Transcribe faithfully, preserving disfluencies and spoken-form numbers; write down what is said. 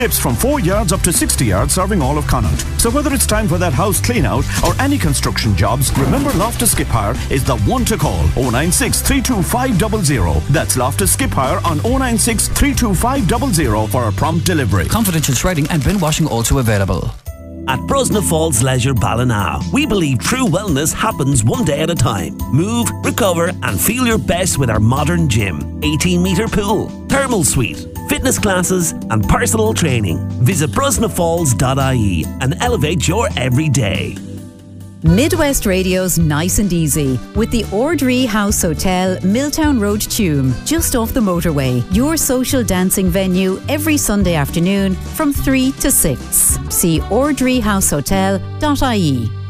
Tips from four yards up to sixty yards, serving all of Connaught. So whether it's time for that house clean out or any construction jobs, remember Loftus Skip Hire is the one to call. oh nine six, three two five zero zero. That's Loftus Skip Hire on oh nine six, three two five zero zero for a prompt delivery. Confidential shredding and bin washing also available. At Brosna Falls Leisure Ballina, we believe true wellness happens one day at a time. Move, recover and feel your best with our modern gym, eighteen metre pool, thermal suite, fitness classes and personal training. Visit brosna falls dot I E and elevate your everyday. Midwest Radio's Nice and Easy with the Ordree House Hotel, Milltown Road, Tuam, just off the motorway. Your social dancing venue every Sunday afternoon from three to six. See ordree house hotel dot I E.